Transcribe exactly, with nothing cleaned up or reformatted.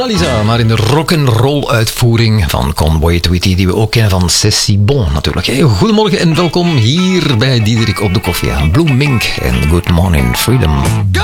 Mona Lisa, maar in de rock'n'roll uitvoering van Convoy Tweety, die we ook kennen van C'est si bon natuurlijk. Hey, goedemorgen en welkom hier bij Diederik op de koffie. Blue Mink en Good Morning Freedom.